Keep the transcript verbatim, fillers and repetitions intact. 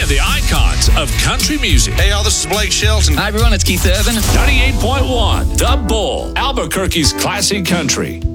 and the icons of country music. Hey, y'all, this is Blake Shelton. Hi, everyone. It's Keith Urban. ninety-eight point one, The Bull, Albuquerque's classic country.